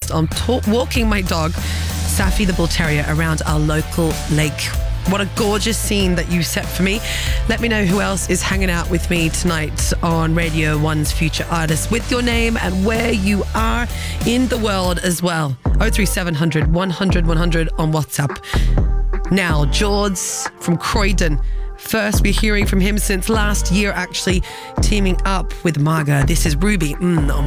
whilst I'm walking my dog, Safi the Bull Terrier, around our local lake. What a gorgeous scene that you set for me. Let me know who else is hanging out with me tonight on Radio 1's Future Artists with your name and where you are in the world as well. 03700 100 100 on WhatsApp. Now, George from Croydon. First, we're hearing from him since last year, actually, teaming up with Marga. This is Ruby on